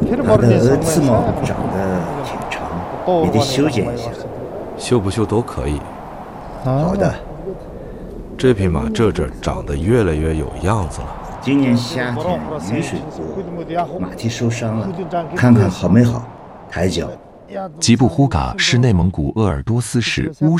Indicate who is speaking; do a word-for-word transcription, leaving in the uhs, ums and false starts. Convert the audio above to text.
Speaker 1: 他的刺毛长得挺长，也得修剪一下。
Speaker 2: 修不修都可以。
Speaker 1: 好的。
Speaker 2: 这匹马这阵长得越来越有样子了。
Speaker 1: 今年夏天雨水多，马蹄受伤了，看看好没好，抬脚。
Speaker 3: 吉布呼嘎是内蒙古鄂尔多斯市乌